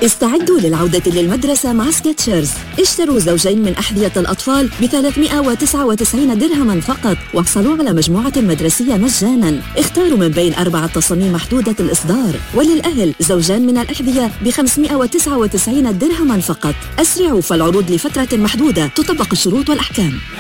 استعدوا للعودة للمدرسة مع سكتشرز. اشتروا زوجين من أحذية الأطفال ب399 درهما فقط، واحصلوا على مجموعة مدرسية مجانا. اختاروا من بين 4 تصاميم محدودة الإصدار. وللأهل زوجان من الأحذية ب599 درهما فقط. أسرعوا، فالعروض لفترة محدودة، تطبق الشروط والأحكام.